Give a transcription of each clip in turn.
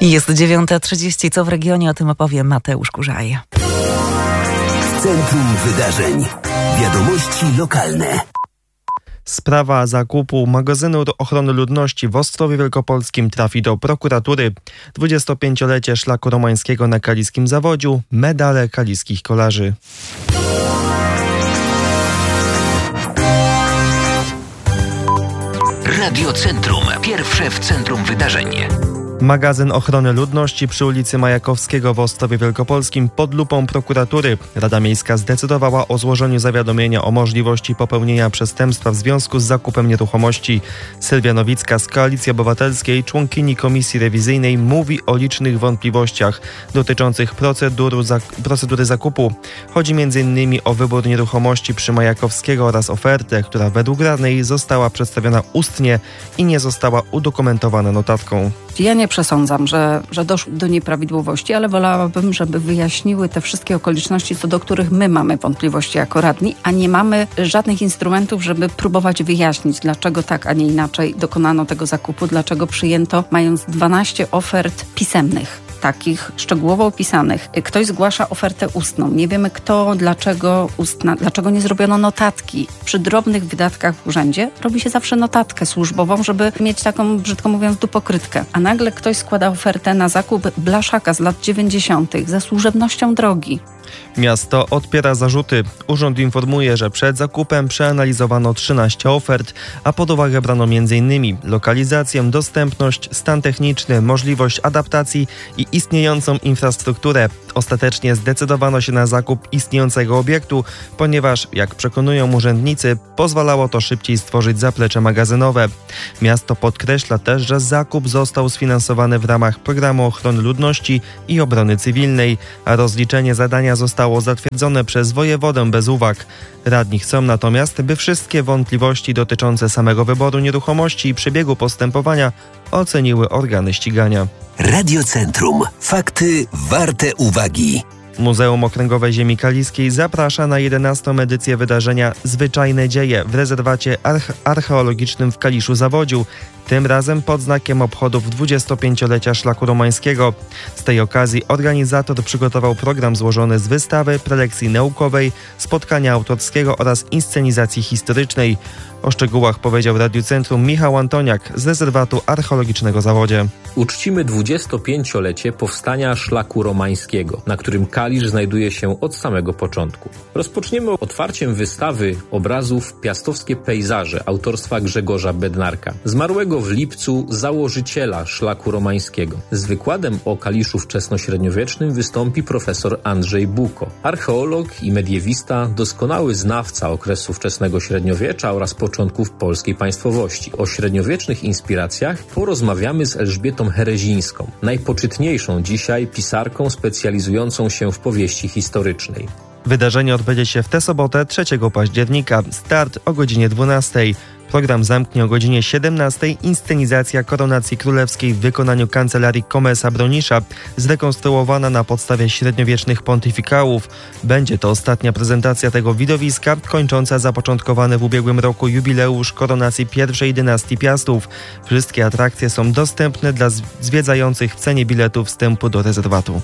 Jest 9:30. Co w regionie? O tym opowie Mateusz Kurzaj. W centrum wydarzeń. Wiadomości lokalne. Sprawa zakupu magazynu ochrony ludności w Ostrowie Wielkopolskim trafi do prokuratury. 25-lecie Szlaku Romańskiego na kaliskim zawodziu, medale kaliskich kolarzy. Radio Centrum. Pierwsze w centrum wydarzeń. Magazyn ochrony ludności przy ulicy Majakowskiego w Ostrowie Wielkopolskim pod lupą prokuratury. Rada Miejska zdecydowała o złożeniu zawiadomienia o możliwości popełnienia przestępstwa w związku z zakupem nieruchomości. Sylwia Nowicka z Koalicji Obywatelskiej, członkini Komisji Rewizyjnej, mówi o licznych wątpliwościach dotyczących procedury zakupu. Chodzi m.in. o wybór nieruchomości przy Majakowskiego oraz ofertę, która według radnej została przedstawiona ustnie i nie została udokumentowana notatką. Ja nie przesądzam, że doszło do nieprawidłowości, ale wolałabym, żeby wyjaśniły te wszystkie okoliczności, co do których my mamy wątpliwości jako radni, a nie mamy żadnych instrumentów, żeby próbować wyjaśnić, dlaczego tak, a nie inaczej dokonano tego zakupu, dlaczego przyjęto, mając 12 ofert pisemnych, takich szczegółowo opisanych. Ktoś zgłasza ofertę ustną. Nie wiemy kto, dlaczego ustna, dlaczego nie zrobiono notatki. Przy drobnych wydatkach w urzędzie robi się zawsze notatkę służbową, żeby mieć taką, brzydko mówiąc, dupokrytkę. A nagle ktoś składa ofertę na zakup blaszaka z lat 90. ze służebnością drogi. Miasto odpiera zarzuty. Urząd informuje, że przed zakupem przeanalizowano 13 ofert, a pod uwagę brano m.in. lokalizację, dostępność, stan techniczny, możliwość adaptacji i istniejącą infrastrukturę. Ostatecznie zdecydowano się na zakup istniejącego obiektu, ponieważ, jak przekonują urzędnicy, pozwalało to szybciej stworzyć zaplecze magazynowe. Miasto podkreśla też, że zakup został sfinansowany w ramach Programu Ochrony Ludności i Obrony Cywilnej, a rozliczenie zadania zostało zatwierdzone przez wojewodę bez uwag. Radni chcą natomiast, by wszystkie wątpliwości dotyczące samego wyboru nieruchomości i przebiegu postępowania oceniły organy ścigania. Radio Centrum. Fakty warte uwagi. Muzeum Okręgowe Ziemi Kaliskiej zaprasza na 11. edycję wydarzenia Zwyczajne Dzieje w rezerwacie archeologicznym w Kaliszu-Zawodziu. Tym razem pod znakiem obchodów 25-lecia Szlaku Romańskiego. Z tej okazji organizator przygotował program złożony z wystawy, prelekcji naukowej, spotkania autorskiego oraz inscenizacji historycznej. O szczegółach powiedział Radiu Centrum Michał Antoniak z rezerwatu archeologicznego Zawodzie. Uczcimy 25-lecie powstania Szlaku Romańskiego, na którym Kalisz znajduje się od samego początku. Rozpoczniemy otwarciem wystawy obrazów Piastowskie pejzaże autorstwa Grzegorza Bednarka, zmarłego w lipcu założyciela Szlaku Romańskiego. Z wykładem o Kaliszu wczesnośredniowiecznym wystąpi profesor Andrzej Buko, archeolog i mediewista, doskonały znawca okresu wczesnego średniowiecza oraz początków polskiej państwowości. O średniowiecznych inspiracjach porozmawiamy z Elżbietą Herezińską, najpoczytniejszą dzisiaj pisarką specjalizującą się w powieści historycznej. Wydarzenie odbędzie się w tę sobotę 3 października. Start o godzinie 12. Program zamknie o godzinie 17. Inscenizacja Koronacji Królewskiej w wykonaniu kancelarii Komesa Bronisza, zrekonstruowana na podstawie średniowiecznych pontyfikałów. Będzie to ostatnia prezentacja tego widowiska, kończąca zapoczątkowany w ubiegłym roku jubileusz koronacji pierwszej dynastii Piastów. Wszystkie atrakcje są dostępne dla zwiedzających w cenie biletu wstępu do rezerwatu.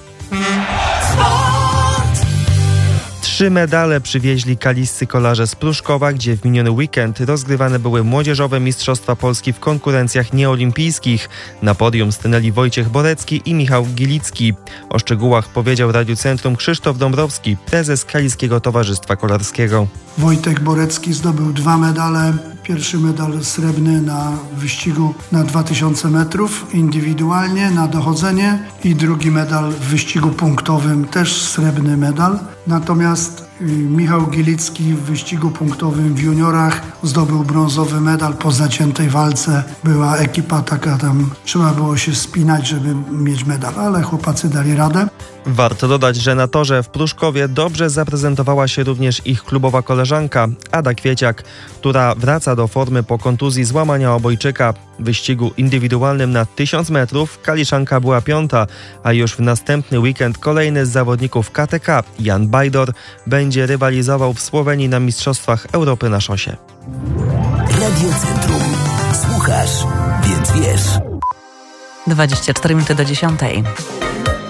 3 medale przywieźli kaliscy kolarze z Pruszkowa, gdzie w miniony weekend rozgrywane były młodzieżowe Mistrzostwa Polski w konkurencjach nieolimpijskich. Na podium stanęli Wojciech Borecki i Michał Gilicki. O szczegółach powiedział Radiu Centrum Krzysztof Dąbrowski, prezes Kaliskiego Towarzystwa Kolarskiego. Wojtek Borecki zdobył 2 medale. Pierwszy medal srebrny na wyścigu na 2000 metrów indywidualnie, na dochodzenie, i drugi medal w wyścigu punktowym, też srebrny medal. Natomiast Michał Gilicki w wyścigu punktowym w juniorach zdobył brązowy medal. Po zaciętej walce była ekipa taka, tam trzeba było się spinać, żeby mieć medal, ale chłopacy dali radę. Warto dodać, że na torze w Pruszkowie dobrze zaprezentowała się również ich klubowa koleżanka Ada Kwieciak, która wraca do formy po kontuzji złamania obojczyka. W wyścigu indywidualnym na 1000 metrów Kaliszanka była 5., a już w następny weekend kolejny z zawodników KTK, Jan Bajdor, będzie rywalizował w Słowenii na Mistrzostwach Europy na szosie. Radio Centrum. Słuchasz, więc wiesz. 24 minuty do 10.